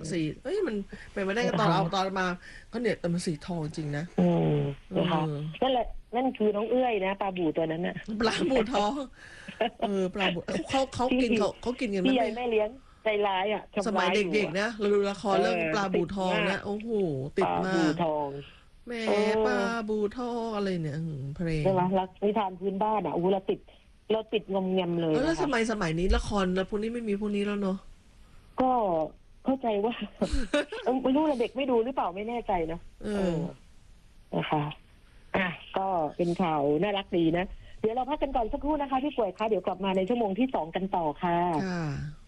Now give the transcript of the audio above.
สีมันเป็นไม่ได้ก็ตอนเอาตอนมาก็เนี่ยแต่มันสีทองจริงนะนะคะนั่นแหละนั่นคือน้องเอื้อยนะปลาบูตัวนั้นน่ะปลาบูทองปลาบูเขากินเขากินกันพี่ใหญ่แม่เลี้ยงใจร้ายสมัยเด็กๆนะเราดูละครเรื่องปลาบูทองนะโอ้โหติดมากปลาบูทองแม่ปลาบูทองอะไรเนี่ยเพลงใช่ไหมรักนิทานพื้นบ้านเราติดงมงำเลยแล้วสมัยนี้ละครแล้วพวกนี้ไม่มีพวกนี้แล้วเนาะก็เข้าใจว่าไม่รู้เด็กไม่ดูหรือเปล่าไม่แน่ใจนะนะคะก็เป็นข่าวน่ารักดีนะเดี๋ยวเราพักกันก่อนสักครู่นะคะพี่ป่วยคะเดี๋ยวกลับมาในชั่วโมงที่2กันต่อค่ะ